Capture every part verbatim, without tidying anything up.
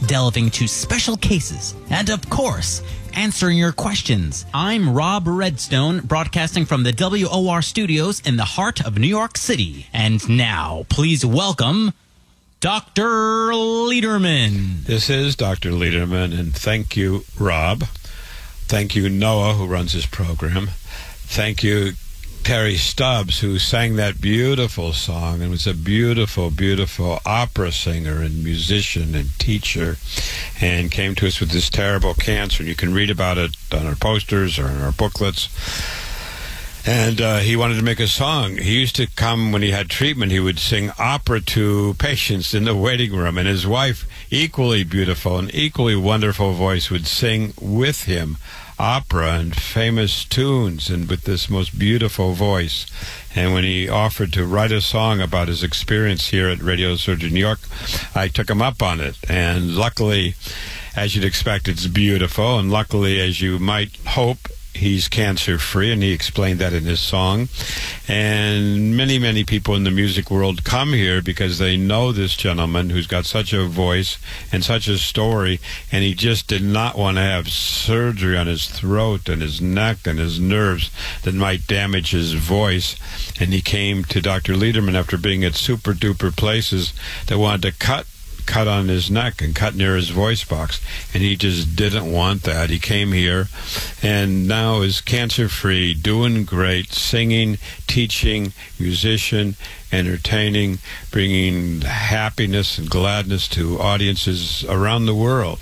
delving into special cases, and of course, answering your questions. I'm Rob Redstone, broadcasting from the W O R studios in the heart of New York City. And now, please welcome Doctor Lederman. This is Doctor Lederman, and thank you, Rob. Thank you, Noah, who runs this program. Thank you, Terry Stubbs, who sang that beautiful song and was a beautiful, beautiful opera singer and musician and teacher, and came to us with this terrible cancer. You can read about it on our posters or in our booklets. And uh, he wanted to make a song. He used to come when he had treatment. He would sing opera to patients in the waiting room, and his wife, equally beautiful and equally wonderful voice, would sing with him opera and famous tunes, and with this most beautiful voice. And when he offered to write a song about his experience here at Radio Surgery New York, I took him up on it. And luckily, as you'd expect, it's beautiful. And luckily, as you might hope, he's cancer-free, and he explained that in his song. And many, many people in the music world come here because they know this gentleman who's got such a voice and such a story, and he just did not want to have surgery on his throat and his neck and his nerves that might damage his voice. And he came to Doctor Lederman after being at super-duper places that wanted to cut cut on his neck and cut near his voice box, and he just didn't want that. He came here and now is cancer-free, doing great, singing, teaching, musician, entertaining, bringing happiness and gladness to audiences around the world.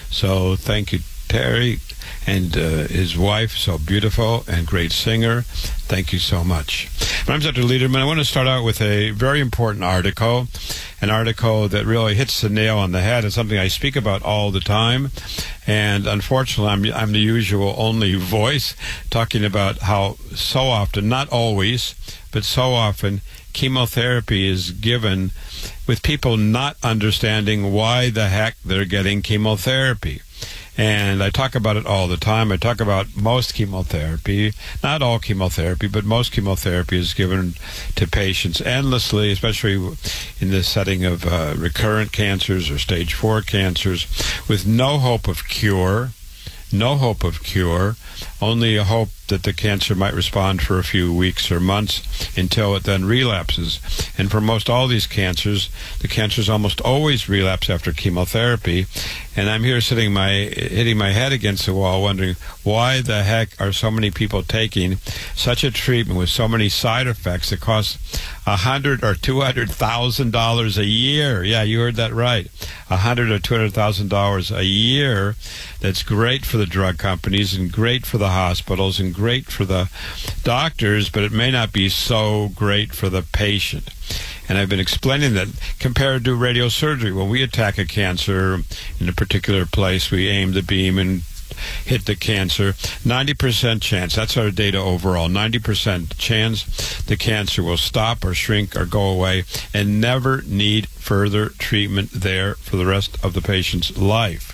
So thank you, Terry, and uh, his wife, so beautiful and great singer. Thank you so much. My name's Doctor Lederman. I want to start out with a very important article, an article that really hits the nail on the head. It's something I speak about all the time, and unfortunately, I'm, I'm the usual only voice talking about how so often, not always, but so often, chemotherapy is given with people not understanding why the heck they're getting chemotherapy. And I talk about it all the time. I talk about most chemotherapy, not all chemotherapy, but most chemotherapy is given to patients endlessly, especially in the setting of uh, recurrent cancers or stage four cancers, with no hope of cure, no hope of cure, only a hope that the cancer might respond for a few weeks or months until it then relapses. And for most all these cancers, the cancers almost always relapse after chemotherapy. And I'm here sitting my hitting my head against the wall wondering, why the heck are so many people taking such a treatment with so many side effects that cost a hundred or two hundred thousand dollars a year? Yeah, you heard that right. A hundred or two hundred thousand dollars a year. That's great for the drug companies and great for the hospitals and great for the doctors, but it may not be so great for the patient. And I've been explaining that compared to radiosurgery, when we attack a cancer in a particular place, we aim the beam and hit the cancer, ninety percent chance, that's our data overall, ninety percent chance the cancer will stop or shrink or go away and never need further treatment there for the rest of the patient's life.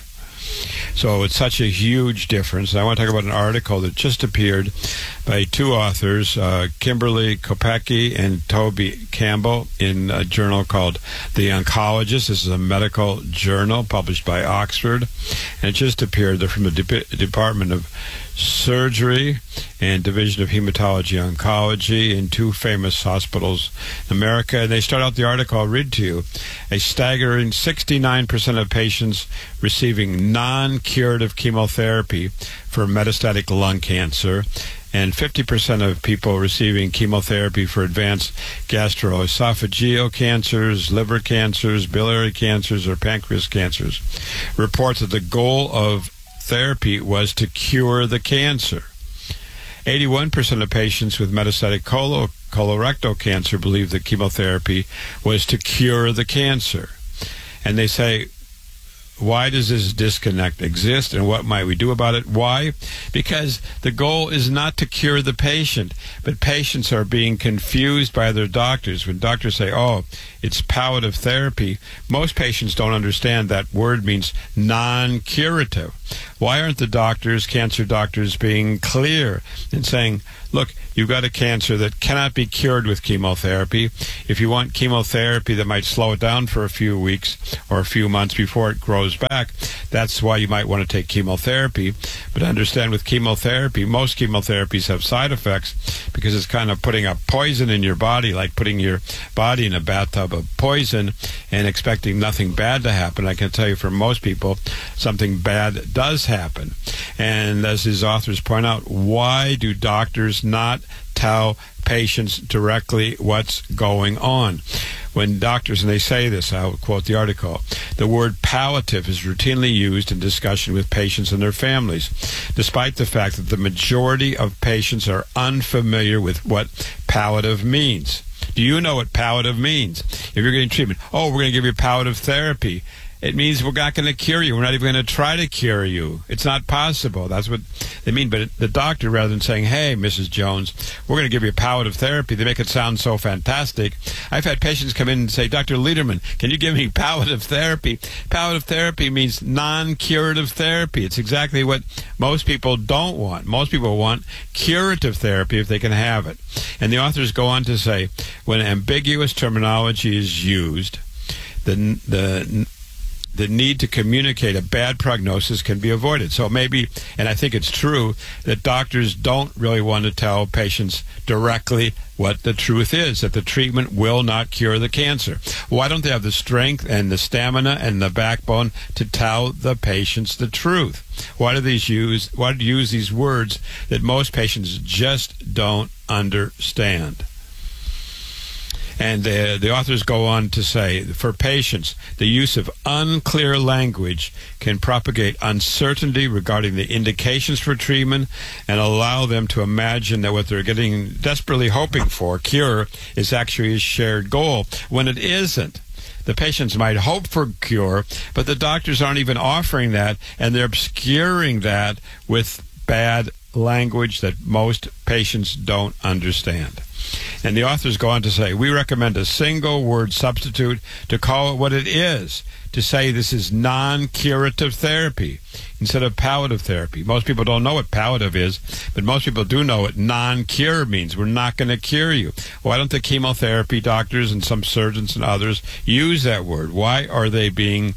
So it's such a huge difference. And I want to talk about an article that just appeared by two authors, uh, Kimberly Kopecky and Toby Campbell, in a journal called The Oncologist. This is a medical journal published by Oxford, and it just appeared. They're from the De- Department of Surgery and Division of Hematology Oncology in two famous hospitals in America. And they start out the article, I'll read to you. A staggering sixty-nine percent of patients receiving non-curative chemotherapy for metastatic lung cancer, and fifty percent of people receiving chemotherapy for advanced gastroesophageal cancers, liver cancers, biliary cancers, or pancreas cancers, report that the goal of therapy was to cure the cancer. eighty-one percent of patients with metastatic colo- colorectal cancer believe that chemotherapy was to cure the cancer. And they say, why does this disconnect exist, and what might we do about it? Why? Because the goal is not to cure the patient, but patients are being confused by their doctors. When doctors say, oh, it's palliative therapy, most patients don't understand that word means non-curative. Why aren't the doctors, cancer doctors, being clear and saying, look, you've got a cancer that cannot be cured with chemotherapy. If you want chemotherapy that might slow it down for a few weeks or a few months before it grows back, that's why you might want to take chemotherapy. But understand, with chemotherapy, most chemotherapies have side effects because it's kind of putting a poison in your body, like putting your body in a bathtub of poison and expecting nothing bad to happen. I can tell you, for most people, something bad does happen. And as his authors point out, why do doctors not tell patients directly what's going on? When doctors, and they say this, I'll quote the article, the word palliative is routinely used in discussion with patients and their families, despite the fact that the majority of patients are unfamiliar with what palliative means. Do you know what palliative means? If you're getting treatment, oh, we're going to give you palliative therapy. It means we're not going to cure you. We're not even going to try to cure you. It's not possible. That's what they mean. But the doctor, rather than saying, hey, Missus Jones, we're going to give you palliative therapy, they make it sound so fantastic. I've had patients come in and say, Doctor Lederman, can you give me palliative therapy? Palliative therapy means non-curative therapy. It's exactly what most people don't want. Most people want curative therapy if they can have it. And the authors go on to say, when ambiguous terminology is used, the the the need to communicate a bad prognosis can be avoided. So maybe, and I think it's true, that doctors don't really want to tell patients directly what the truth is, that the treatment will not cure the cancer. Why don't they have the strength and the stamina and the backbone to tell the patients the truth? Why do these use, why do you use these words that most patients just don't understand? And uh, the authors go on to say, for patients, the use of unclear language can propagate uncertainty regarding the indications for treatment and allow them to imagine that what they're getting, desperately hoping for, cure, is actually a shared goal, when it isn't. The patients might hope for cure, but the doctors aren't even offering that, and they're obscuring that with bad language that most patients don't understand. And the authors go on to say, we recommend a single word substitute to call it what it is, to say this is non-curative therapy instead of palliative therapy. Most people don't know what palliative is, but most people do know what non-cure means. We're not going to cure you. Why don't the chemotherapy doctors and some surgeons and others use that word? Why are they being...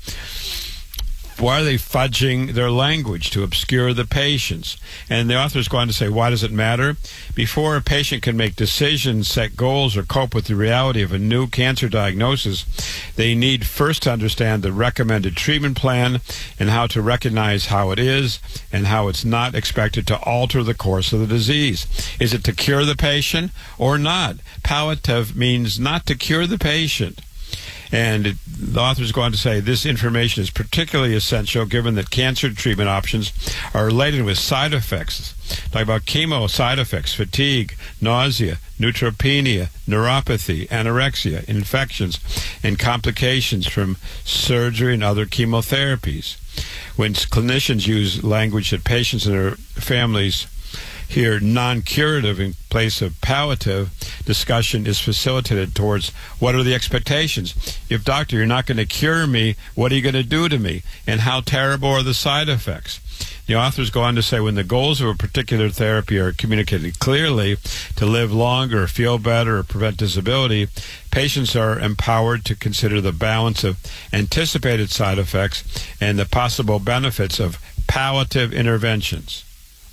Why are they fudging their language to obscure the patients? And the authors go on to say, why does it matter? Before a patient can make decisions, set goals, or cope with the reality of a new cancer diagnosis, they need first to understand the recommended treatment plan and how to recognize how it is and how it's not expected to alter the course of the disease. Is it to cure the patient or not? Palliative means not to cure the patient. And it, the authors go on to say this information is particularly essential given that cancer treatment options are laden with side effects. Talk about chemo side effects, fatigue, nausea, neutropenia, neuropathy, anorexia, infections, and complications from surgery and other chemotherapies. When clinicians use language that patients and their families here, non-curative in place of palliative, discussion is facilitated towards what are the expectations. If, doctor, you're not going to cure me, what are you going to do to me? And how terrible are the side effects? The authors go on to say when the goals of a particular therapy are communicated clearly, to live longer, feel better, or prevent disability, patients are empowered to consider the balance of anticipated side effects and the possible benefits of palliative interventions.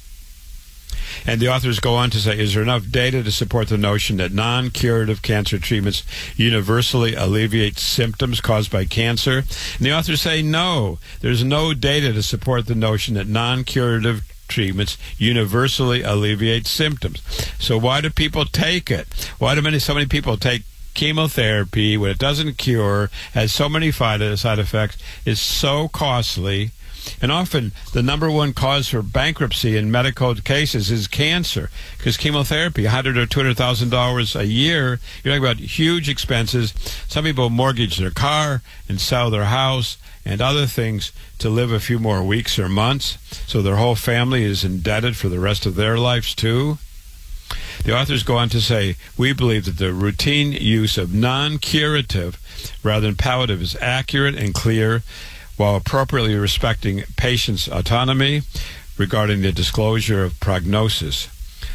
And the authors go on to say, is there enough data to support the notion that non-curative cancer treatments universally alleviate symptoms caused by cancer? And the authors say, no, there's no data to support the notion that non-curative treatments universally alleviate symptoms. So why do people take it? Why do many, so many people take chemotherapy when it doesn't cure, has so many side effects, is so costly? And often the number one cause for bankruptcy in medical cases is cancer, because chemotherapy, one hundred thousand dollars or two hundred thousand dollars a year, you're talking about huge expenses. Some people mortgage their car and sell their house and other things to live a few more weeks or months, so their whole family is indebted for the rest of their lives too. The authors go on to say, we believe that the routine use of non-curative rather than palliative is accurate and clear. while appropriately respecting patients' autonomy regarding the disclosure of prognosis.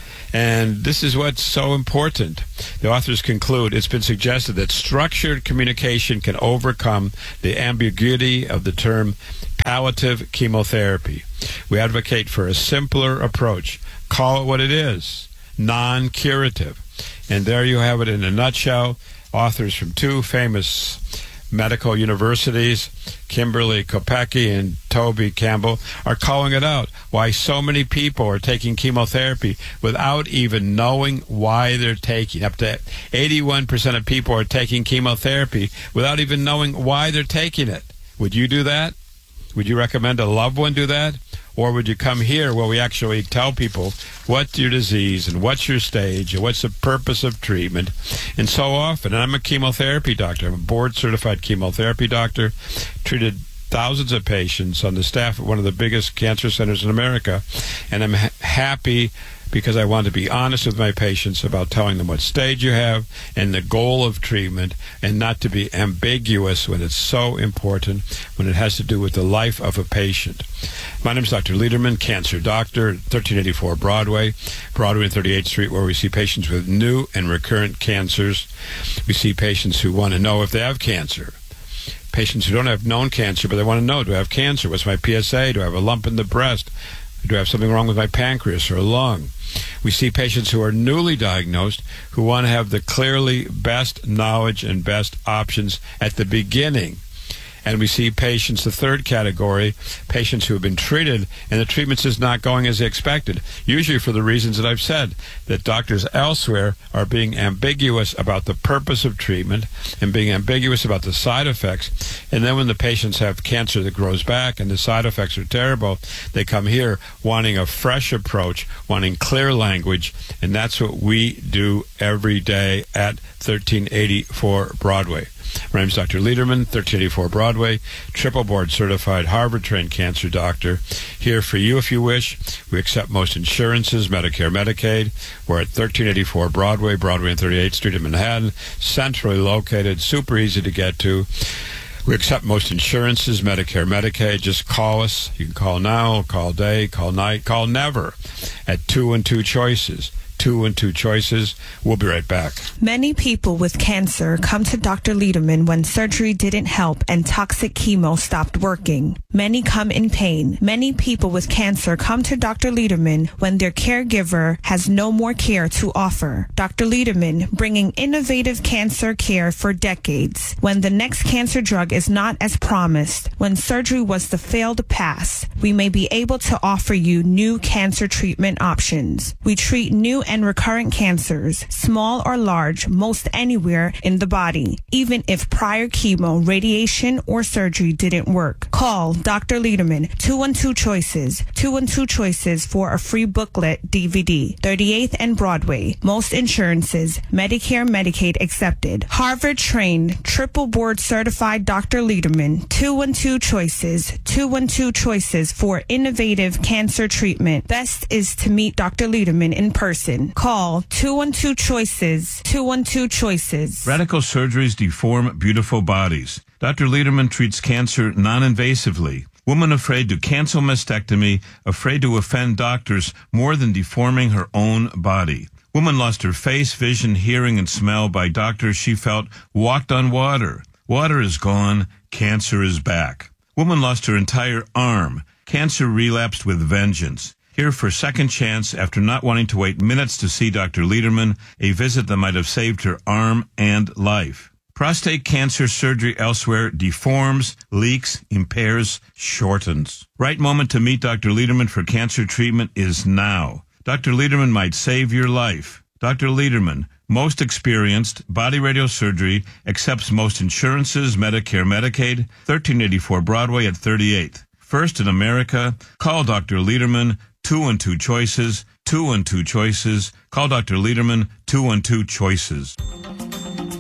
And this is what's so important. The authors conclude, it's been suggested that structured communication can overcome the ambiguity of the term palliative chemotherapy. We advocate for a simpler approach. Call it what it is, non-curative. And there you have it in a nutshell. Authors from two famous medical universities, Kimberly Kopecky and Toby Campbell, are calling it out, why so many people are taking chemotherapy without even knowing why they're taking. Up to eighty-one percent of people are taking chemotherapy without even knowing why they're taking it. Would you do that? Would you recommend a loved one do that? Or would you come here where we actually tell people what's your disease and what's your stage and what's the purpose of treatment? And so often, and I'm a chemotherapy doctor, I'm a board-certified chemotherapy doctor, treated thousands of patients on the staff at one of the biggest cancer centers in America, and I'm ha- happy because I want to be honest with my patients about telling them what stage you have and the goal of treatment, and not to be ambiguous when it's so important, when it has to do with the life of a patient. My name is Doctor Lederman, cancer doctor, thirteen eighty-four Broadway, Broadway and thirty-eighth Street, where we see patients with new and recurrent cancers. We see patients who want to know if they have cancer. Patients who don't have known cancer, but they want to know, do I have cancer? What's my P S A? Do I have a lump in the breast? Do I have something wrong with my pancreas or lung? We see patients who are newly diagnosed who want to have the clearly best knowledge and best options at the beginning. And we see patients, the third category, patients who have been treated and the treatment is not going as expected, usually for the reasons that I've said, that doctors elsewhere are being ambiguous about the purpose of treatment and being ambiguous about the side effects. And then when the patients have cancer that grows back and the side effects are terrible, they come here wanting a fresh approach, wanting clear language, and that's what we do every day at thirteen eighty-four Broadway. My name is Doctor Lederman, thirteen eighty-four Broadway, triple board certified Harvard-trained cancer doctor. Here for you if you wish. We accept most insurances, Medicare, Medicaid. We're at thirteen eighty-four Broadway, Broadway and thirty-eighth Street in Manhattan, centrally located, super easy to get to. We accept most insurances, Medicare, Medicaid. Just call us. You can call now, call day, call night, call never at two and two choices. Two and two choices. We'll be right back. Many people with cancer come to Doctor Lederman when surgery didn't help and toxic chemo stopped working. Many come in pain. Many people with cancer come to Doctor Lederman when their caregiver has no more care to offer. Doctor Lederman, bringing innovative cancer care for decades. When the next cancer drug is not as promised, when surgery was the failed pass, we may be able to offer you new cancer treatment options. We treat new and recurrent cancers, small or large, most anywhere in the body, even if prior chemo, radiation, or surgery didn't work. Call Doctor Lederman, two one two choices, two one two choices for a free booklet D V D, thirty-eighth and Broadway. Most insurances, Medicare, Medicaid accepted. Harvard-trained, triple board certified Doctor Lederman, two one two choices, two one two choices for innovative cancer treatment. Best is to meet Doctor Lederman in person. Call two one two choices, two one two choices. Radical surgeries deform beautiful bodies. Doctor Lederman treats cancer non-invasively. Woman afraid to cancel mastectomy, afraid to offend doctors more than deforming her own body. Woman lost her face, vision, hearing, and smell by doctors she felt walked on water. Water is gone. Cancer is back. Woman lost her entire arm. Cancer relapsed with vengeance. Here for second chance after not wanting to wait minutes to see Doctor Lederman, a visit that might have saved her arm and life. Prostate cancer surgery elsewhere deforms, leaks, impairs, shortens. Right moment to meet Doctor Lederman for cancer treatment is now. Doctor Lederman might save your life. Doctor Lederman, most experienced, body radiosurgery, accepts most insurances, Medicare, Medicaid, thirteen eighty-four Broadway at thirty-eighth. First in America, call Doctor Lederman, two and two choices, two and two choices. Call Doctor Lederman, two and two choices.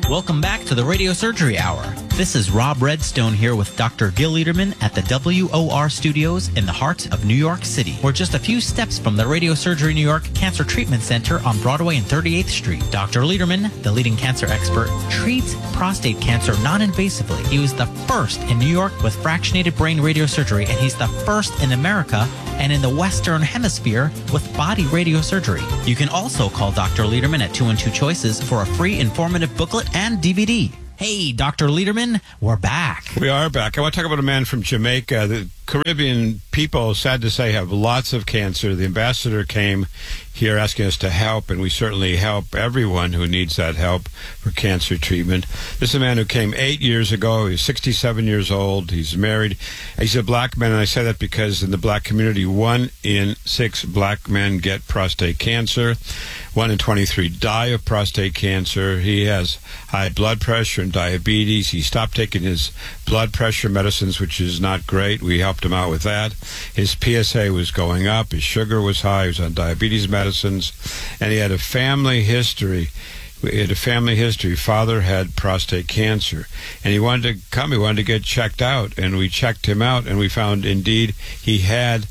Welcome back to the Radio Surgery Hour. This is Rob Redstone here with Doctor Gil Lederman at the W O R studios in the heart of New York City. We're just a few steps from the Radio Surgery New York Cancer Treatment Center on Broadway and thirty-eighth Street. Doctor Lederman, the leading cancer expert, treats prostate cancer non-invasively. He was the first in New York with fractionated brain radiosurgery, and he's the first in America and in the Western Hemisphere with body radiosurgery. You can also call Doctor Lederman at two one two Choices for a free informative booklet and D V D. Hey, Doctor Lederman, we're back. We are back. I want to talk about a man from Jamaica. The Caribbean people, sad to say, have lots of cancer. The ambassador came here asking us to help, and we certainly help everyone who needs that help for cancer treatment. This is a man who came eight years ago. He's sixty-seven years old. He's married. He's a black man, and I say that because in the black community, one in six black men get prostate cancer. One in twenty-three die of prostate cancer. He has high blood pressure and diabetes. He stopped taking his blood pressure medicines, which is not great. We helped him out with that. His P S A was going up. His sugar was high. He was on diabetes medicines. And he had a family history. He had a family history. Father had prostate cancer. And he wanted to come. He wanted to get checked out. And we checked him out, and we found, indeed, he had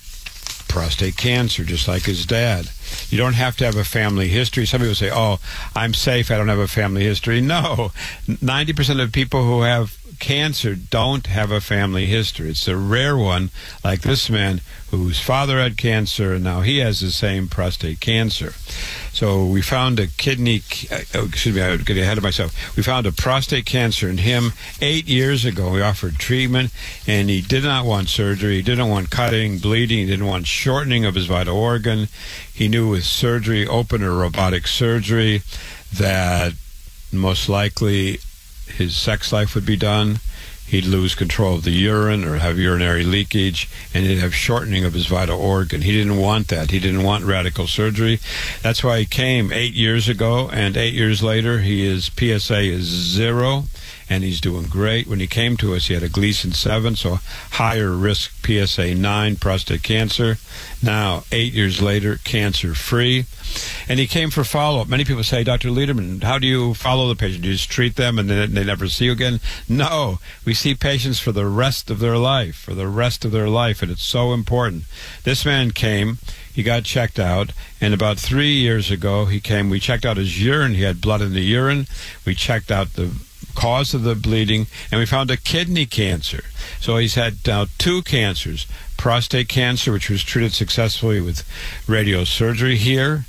prostate cancer, just like his dad. You don't have to have a family history. Some people say, oh, I'm safe, I don't have a family history. No, ninety percent of people who have cancer don't have a family history. It's a rare one, like this man whose father had cancer, and now he has the same prostate cancer. So we found a kidney, oh, excuse me, I was getting ahead of myself. We found a prostate cancer in him eight years ago. We offered treatment, and he did not want surgery. He didn't want cutting, bleeding. He didn't want shortening of his vital organ. He knew with surgery, open or robotic surgery, that most likely his sex life would be done. He'd lose control of the urine or have urinary leakage, and he'd have shortening of his vital organ. He didn't want that. He didn't want radical surgery. That's why he came eight years ago, and eight years later, he is P S A is zero, and he's doing great. When he came to us, he had a Gleason seven, so higher risk P S A nine, prostate cancer. Now, eight years later, cancer-free. And he came for follow-up. Many people say, Doctor Lederman, how do you follow the patient? Do you just treat them and then they never see you again? No. We see patients for the rest of their life, for the rest of their life, and it's so important. This man came, he got checked out, and about three years ago he came, we checked out his urine. He had blood in the urine. We checked out the cause of the bleeding, and we found a kidney cancer. So he's had now two cancers, prostate cancer, which was treated successfully with radiosurgery here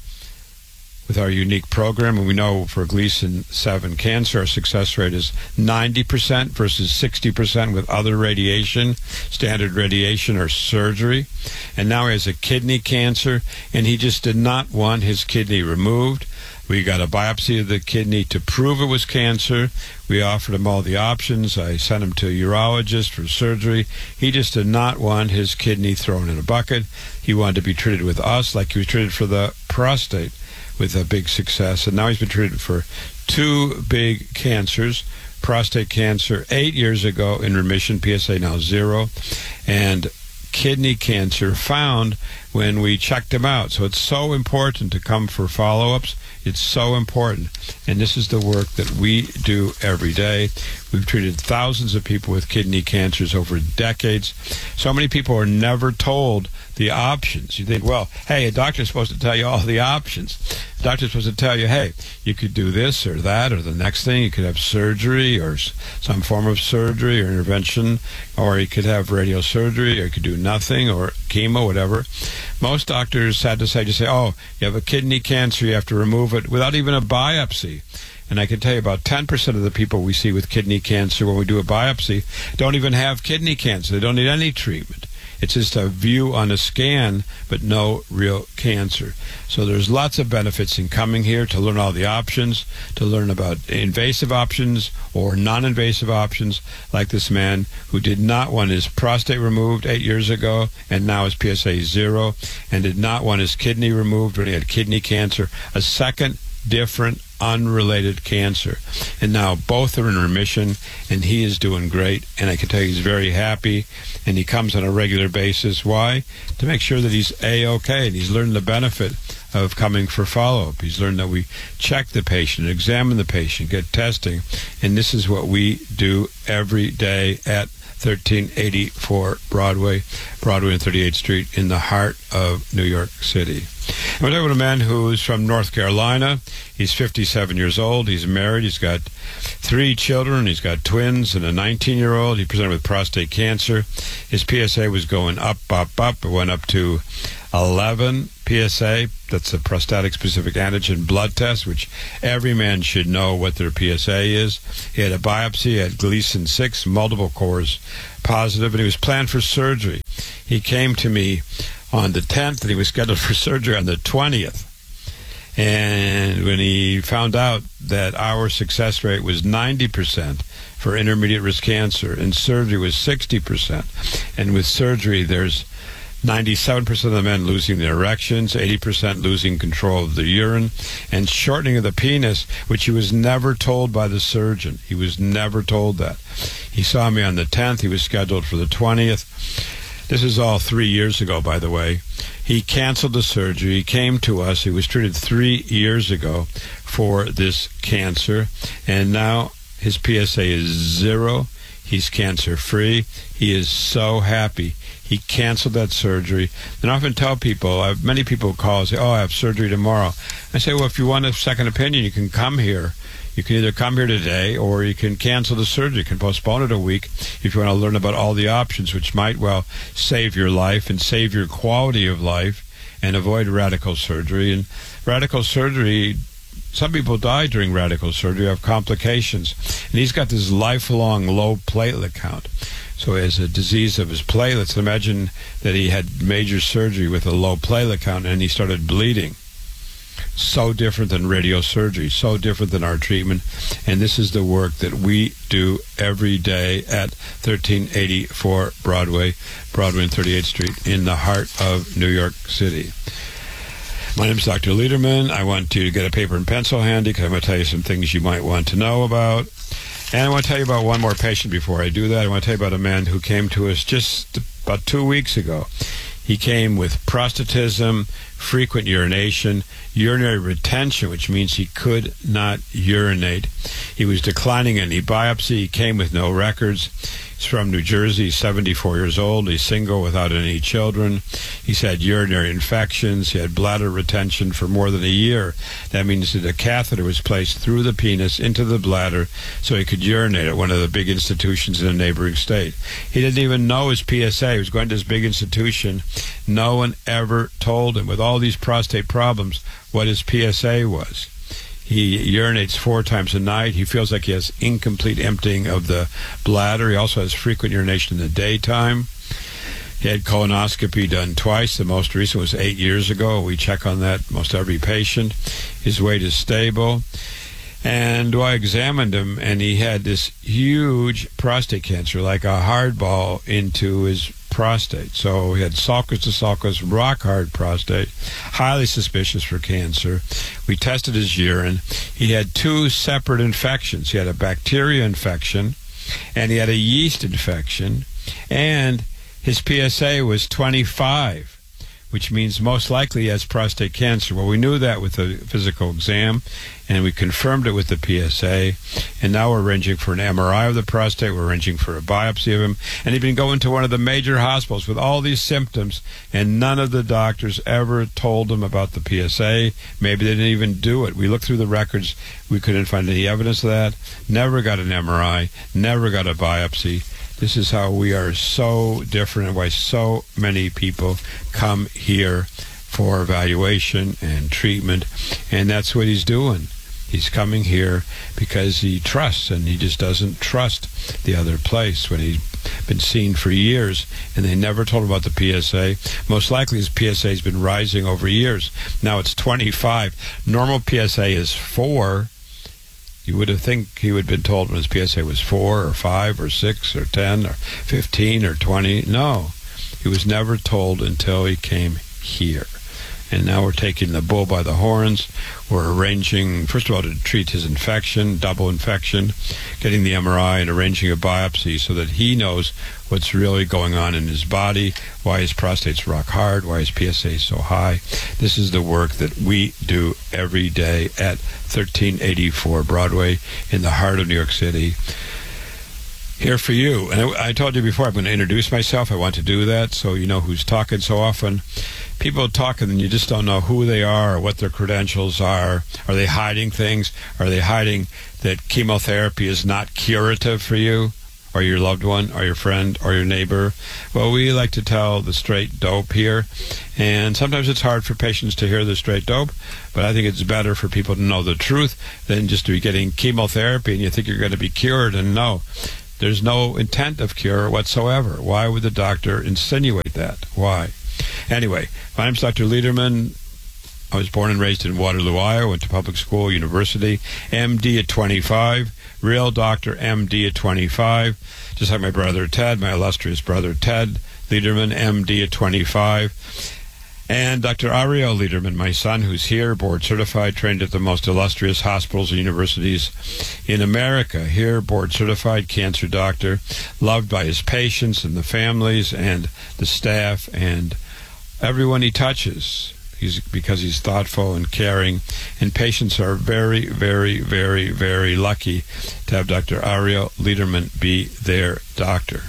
with our unique program. And we know for Gleason seven cancer, our success rate is ninety percent versus sixty percent with other radiation, standard radiation or surgery. And now he has a kidney cancer, and he just did not want his kidney removed. We got a biopsy of the kidney to prove it was cancer. We offered him all the options. I sent him to a urologist for surgery. He just did not want his kidney thrown in a bucket. He wanted to be treated with us like he was treated for the prostate, with a big success. And now he's been treated for two big cancers, prostate cancer eight years ago in remission, P S A now zero, and kidney cancer found when we checked him out. So it's so important to come for follow-ups. It's so important. And this is the work that we do every day. We've treated thousands of people with kidney cancers over decades. So many people are never told the options. You think, well, hey, a doctor's supposed to tell you all the options. The doctor's supposed to tell you, hey, you could do this or that or the next thing. You could have surgery or some form of surgery or intervention, or you could have radiosurgery, or you could do nothing, or chemo, whatever. Most doctors had to say, just say, oh, you have a kidney cancer, you have to remove it, without even a biopsy. And I can tell you about ten percent of the people we see with kidney cancer when we do a biopsy don't even have kidney cancer. They don't need any treatment. It's just a view on a scan, but no real cancer. So there's lots of benefits in coming here to learn all the options, to learn about invasive options or non-invasive options, like this man who did not want his prostate removed eight years ago and now is P S A zero, and did not want his kidney removed when he had kidney cancer, a second different unrelated cancer. And now both are in remission, and he is doing great. And I can tell you he's very happy, and he comes on a regular basis. Why? To make sure that he's A-okay, and he's learned the benefit of coming for follow-up. He's learned that we check the patient, examine the patient, get testing, and this is what we do every day at thirteen eighty-four Broadway, Broadway and thirty-eighth Street in the heart of New York City. And we're talking about a man who's from North Carolina. He's fifty-seven years old. He's married. He's got three children. He's got twins and a nineteen-year-old. He presented with prostate cancer. His P S A was going up, up, up. It went up to eleven P S A. That's a prostatic-specific antigen blood test, which every man should know what their P S A is. He had a biopsy. He had Gleason six, multiple cores positive, and he was planned for surgery. He came to me on the tenth, and he was scheduled for surgery on the twentieth. And when he found out that our success rate was ninety percent for intermediate risk cancer, and surgery was sixty percent, and with surgery there's ninety-seven percent of the men losing their erections, eighty percent losing control of the urine, and shortening of the penis, which he was never told by the surgeon. He was never told that. He saw me on the tenth. He was scheduled for the twentieth. This is all three years ago, by the way. He canceled the surgery. He came to us. He was treated three years ago for this cancer, and now his P S A is zero. He's cancer-free. He is so happy. He canceled that surgery. And I often tell people, I have many people call and say, oh, I have surgery tomorrow. I say, well, if you want a second opinion, you can come here. You can either come here today or you can cancel the surgery. You can postpone it a week if you want to learn about all the options, which might well save your life and save your quality of life and avoid radical surgery. And radical surgery, some people die during radical surgery, have complications. And he's got this lifelong low platelet count. So he has a disease of his platelets. Imagine that he had major surgery with a low platelet count and he started bleeding. So different than radiosurgery, so different than our treatment. And this is the work that we do every day at thirteen eighty-four Broadway, Broadway and thirty-eighth Street in the heart of New York City. My name is Doctor Lederman. I want you to get a paper and pencil handy because I'm going to tell you some things you might want to know about. And I want to tell you about one more patient before I do that. I want to tell you about a man who came to us just about two weeks ago. He came with prostatism, frequent urination, urinary retention, which means he could not urinate. He was declining any biopsy. He came with no records. He's from New Jersey. He's seventy-four years old. He's single without any children. He's had urinary infections. He had bladder retention for more than a year. That means that a catheter was placed through the penis into the bladder so he could urinate at one of the big institutions in a neighboring state. He didn't even know his P S A. He was going to this big institution. No one ever told him, with all these prostate problems, what his P S A was. He urinates four times a night. He feels like he has incomplete emptying of the bladder. He also has frequent urination in the daytime. He had colonoscopy done twice. The most recent was eight years ago. We check on that most every patient. His weight is stable. And I examined him, and he had this huge prostate cancer, like a hard ball into his prostate. So he had sulcus to sulcus, rock hard prostate, highly suspicious for cancer. We tested his urine. He had two separate infections. He had a bacteria infection, and he had a yeast infection, and his P S A was twenty-five, which means most likely he has prostate cancer. Well, we knew that with the physical exam, and we confirmed it with the P S A, and now we're arranging for an M R I of the prostate. We're arranging for a biopsy of him, and he'd been going to one of the major hospitals with all these symptoms, and none of the doctors ever told him about the P S A. Maybe they didn't even do it. We looked through the records. We couldn't find any evidence of that. Never got an M R I, never got a biopsy. This is how we are so different and why so many people come here for evaluation and treatment. And that's what he's doing. He's coming here because he trusts, and he just doesn't trust the other place when he's been seen for years and they never told him about the P S A. Most likely his P S A has been rising over years. Now it's twenty-five. Normal P S A is four. You would have think he would have been told when his P S A was four or five or six or ten or fifteen or twenty. No, he was never told until he came here. and now we're taking the bull by the horns. We're arranging, first of all, to treat his infection, double infection, getting the M R I and arranging a biopsy so that he knows what's really going on in his body, why his prostate's rock hard, why his P S A is so high. This is the work that we do every day at thirteen eighty-four Broadway in the heart of New York City. Here for you. And I, I told you before, I'm going to introduce myself. I want to do that so you know who's talking. So often people talk and you just don't know who they are or what their credentials are. Are they hiding things? Are they hiding that chemotherapy is not curative for you or your loved one or your friend or your neighbor? Well, we like to tell the straight dope here. And sometimes it's hard for patients to hear the straight dope, but I think it's better for people to know the truth than just to be getting chemotherapy and you think you're going to be cured. And no, there's no intent of cure whatsoever. Why would the doctor insinuate that? Why? Anyway, my name's Doctor Lederman. I was born and raised in Waterloo, Iowa. Went to public school, university, M D at twenty-five. Real doctor, M D at twenty-five. Just like my brother Ted, my illustrious brother Ted Lederman, M D at twenty-five. And Doctor Ariel Lederman, my son, who's here, board certified, trained at the most illustrious hospitals and universities in America. Here, board certified cancer doctor, loved by his patients and the families and the staff and everyone he touches. He's, because he's thoughtful and caring. And patients are very, very, very, very lucky to have Doctor Ariel Lederman be their doctor.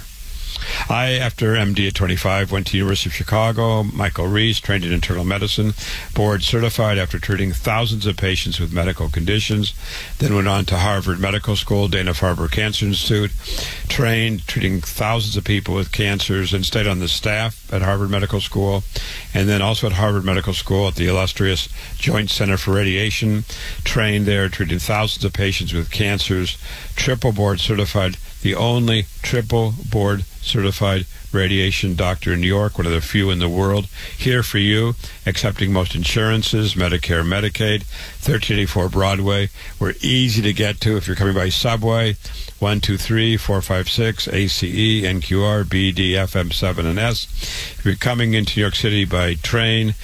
I, after M D at twenty-five, went to University of Chicago, Michael Reese, trained in internal medicine, board certified after treating thousands of patients with medical conditions, then went on to Harvard Medical School, Dana-Farber Cancer Institute, trained, treating thousands of people with cancers, and stayed on the staff at Harvard Medical School, and then also at Harvard Medical School at the illustrious Joint Center for Radiation, trained there, treating thousands of patients with cancers, triple board certified, the only triple board certified radiation doctor in New York, one of the few in the world. Here for you, accepting most insurances, Medicare, Medicaid, thirteen eighty-four Broadway. We're easy to get to if you're coming by subway, one two three, four five six, A C E, N Q R, B D, F M seven, and S. If you're coming into New York City by train,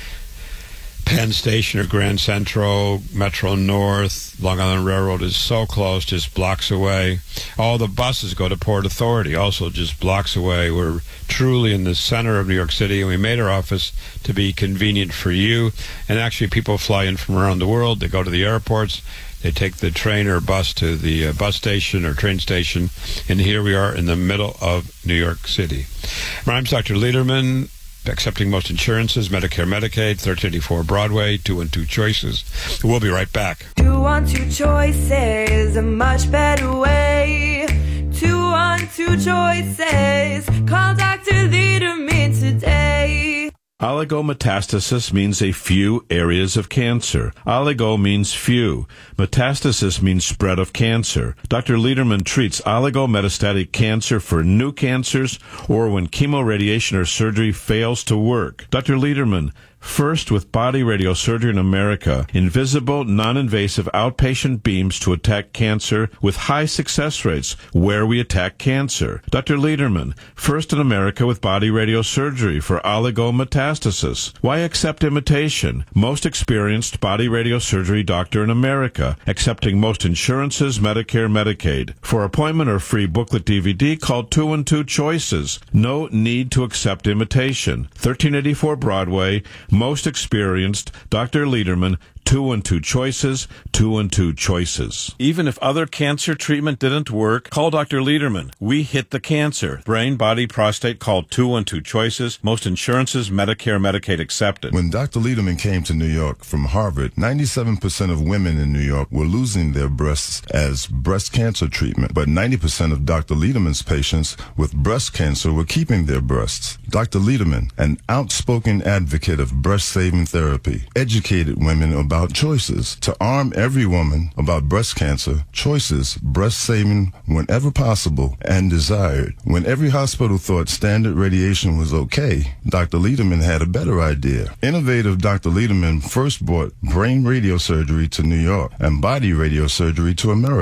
Penn Station or Grand Central, Metro North, Long Island Railroad is so close, just blocks away. All the buses go to Port Authority, also just blocks away. We're truly in the center of New York City, and we made our office to be convenient for you. And actually, people fly in from around the world. They go to the airports. They take the train or bus to the uh, bus station or train station. And here we are in the middle of New York City. My name's Doctor Lederman. Accepting most insurances, Medicare, Medicaid, thirteen eighty-four Broadway, two and two choices. We'll be right back. Two on two choices, a much better way. Two on two choices, call Doctor Lederman today. Oligometastasis means a few areas of cancer. Oligo means few. Metastasis means spread of cancer. Doctor Lederman treats oligometastatic cancer for new cancers or when chemoradiation or surgery fails to work. Doctor Lederman, first with body radiosurgery in America, invisible, non-invasive outpatient beams to attack cancer with high success rates where we attack cancer. Doctor Lederman, first in America with body radiosurgery for oligometastasis. Why accept imitation? Most experienced body radiosurgery doctor in America, accepting most insurances, Medicare, Medicaid. For appointment or free booklet D V D, call two and two choices. No need to accept imitation. thirteen eighty-four Broadway, most experienced, Doctor Lederman, two and two choices, two and two choices. Even if other cancer treatment didn't work, call Doctor Lederman. We hit the cancer. Brain, body, prostate, call two and two choices. Most insurances, Medicare, Medicaid accepted. When Doctor Lederman came to New York from Harvard, ninety-seven percent of women in New York were losing their breasts as breast cancer treatment, but ninety percent of Doctor Lederman's patients with breast cancer were keeping their breasts. Doctor Lederman, an outspoken advocate of breast-saving therapy, educated women about choices. To arm every woman about breast cancer, choices, breast-saving whenever possible and desired. When every hospital thought standard radiation was okay, Doctor Lederman had a better idea. Innovative Doctor Lederman first brought brain radiosurgery to New York and body radiosurgery to America.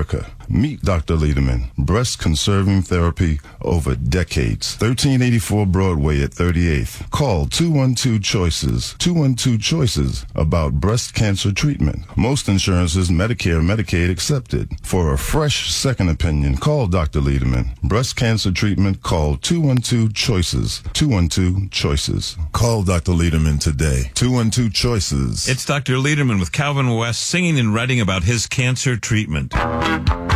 Meet Doctor Lederman, breast conserving therapy over decades. thirteen eighty-four Broadway at thirty-eighth. Call two one two choices, two one two choices about breast cancer treatment. Most insurances, Medicare, Medicaid accepted. For a fresh second opinion, call Doctor Lederman. Breast cancer treatment, call two one two choices, two one two choices. Call Doctor Lederman today. two one two choices. It's Doctor Lederman with Calvin West singing and writing about his cancer treatment.